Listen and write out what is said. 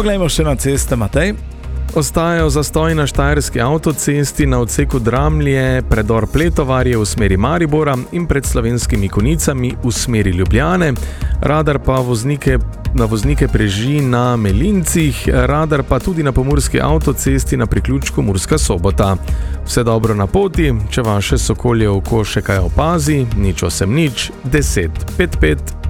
Poglejmo še na ceste, Matej. Ostajajo zastoji na štajerski avtocesti na odseku Dramlje, predor Pletovarje v smeri Maribora in pred Slovenskimi Konicami v smeri Ljubljane. Radar pa na voznike preži na Melincih, radar pa tudi na pomurski avtocesti na priključku Murska Sobota. Vse dobro na poti, če vaše sokolje oko še kaj opazi, 080 55